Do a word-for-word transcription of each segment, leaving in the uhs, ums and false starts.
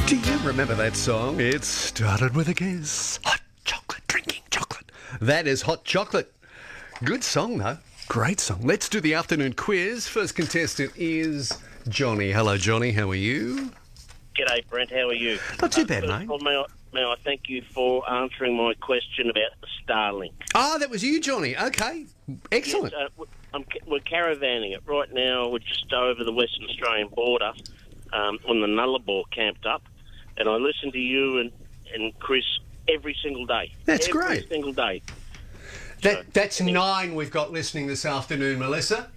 Do you remember that song? It started with a kiss. Hot chocolate, drinking chocolate. That is Hot Chocolate. Good song, though. Great song. Let's do the afternoon quiz. First contestant is Johnny. Hello, Johnny. How are you? G'day, Brent. How are you? Not too Uh, bad, first mate. of all, may, I, may I thank you for answering my question about the Starlink? Ah, that was you, Johnny. Okay. Excellent. Yes, uh, w- I'm, ca- we're caravanning it. Right now, we're just over the Western Australian border um, on the Nullarbor camped up, and I listen to you and, and Chris every single day. That's every great. Every single day. That, that's nine we've got listening this afternoon, Melissa.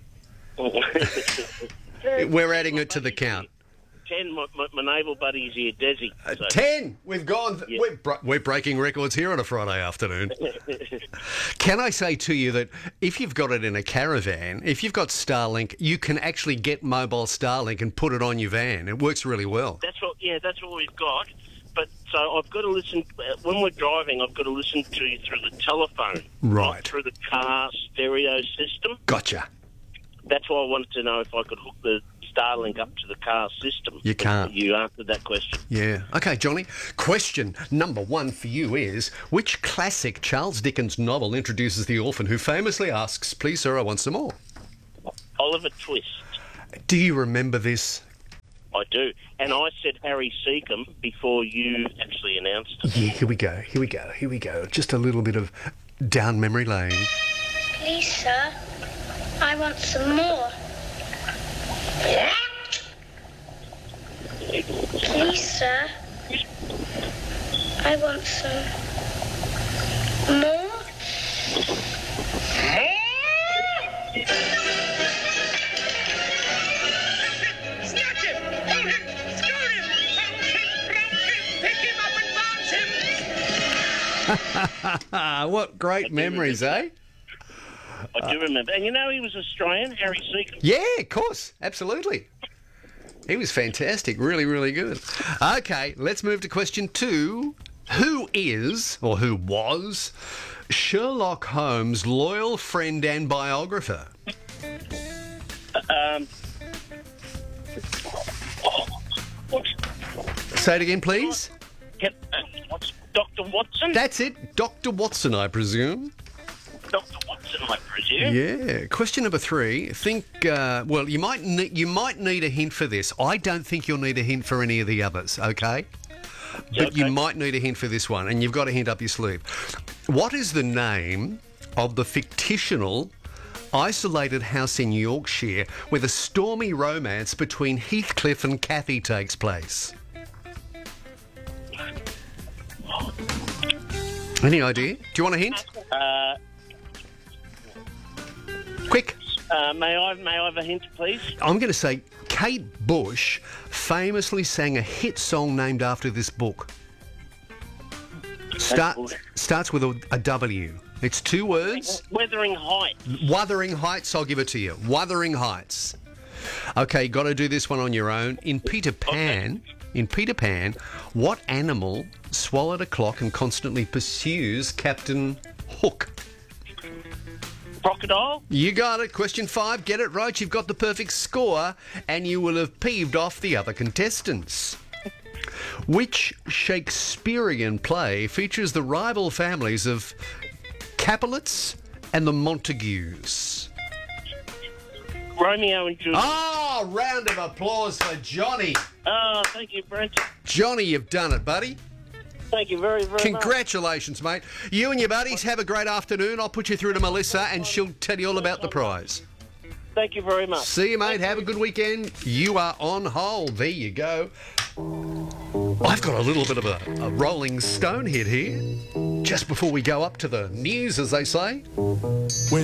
We're adding it to the count. Ten, my, my, my naval buddy's here, Desi. Uh, so- ten. We've gone. Yeah. We're, br- we're breaking records here on a Friday afternoon. Can I say to you that if you've got it in a caravan, if you've got Starlink, you can actually get mobile Starlink and put it on your van. It works really well. That's what, yeah, that's what we've got. But so I've got to listen uh, when we're driving. I've got to listen to you through the telephone, Right. not through the car stereo system. Gotcha. That's why I wanted to know if I could hook the Starlink up to the car system. You can't. You answered that question. Yeah. Okay, Johnny. Question number one for you is, which classic Charles Dickens novel introduces the orphan who famously asks, "Please, sir, I want some more"? Oliver Twist. Do you remember this? I do. And I said Harry Seacombe before you actually announced it. Yeah, here we go. Here we go. Here we go. Just a little bit of down memory lane. Please, sir, I want some more. Please, sir, I want some more. Snatch him! Hold him! Scoot him! Pound him! Round him! Pick him up and bounce him! Ah, what great memories, eh? I do remember. And you know he was Australian, Harry Seacombe. Yeah, of course. Absolutely. He was fantastic. Really, really good. Okay, let's move to question two. Who is, or who was, Sherlock Holmes' loyal friend and biographer? Um, oh, what? Say it again, please. Can, uh, what's Doctor Watson? That's it. Doctor Watson, I presume. Doctor Watson, I presume. Yeah. Question number three. Think. Uh, well, you might ne- you might need a hint for this. I don't think you'll need a hint for any of the others. Okay. But you Okay. might need a hint for this one, and you've got a hint up your sleeve. What is the name of the fictional, isolated house in Yorkshire where the stormy romance between Heathcliff and Kathy takes place? Any idea? Do you want a hint? Uh, Quick. uh, may I may I have a hint, please? I'm going to say Kate Bush famously sang a hit song named after this book. Start, Bush. starts with a, a W. It's two words. Wuthering Heights. Wuthering Heights, I'll give it to you. Wuthering Heights. Okay, got to do this one on your own. In Peter Pan, in Peter Pan, what animal swallowed a clock and constantly pursues Captain Hook? Crocodile. You got it. Question five. Get it right. You've got the perfect score, and you will have peeved off the other contestants. Which Shakespearean play features the rival families of Capulets and the Montagues? Romeo and Juliet. Oh, round of applause for Johnny. Oh, thank you, Brent. Johnny, you've done it, buddy. Thank you very, very much. Congratulations, mate. You and your buddies have a great afternoon. I'll put you through to Melissa, and she'll tell you all about the prize. Thank you very much. See you, mate. Have a good weekend. You are on hold. There you go. I've got a little bit of a, a Rolling Stone hit here, just before we go up to the news, as they say.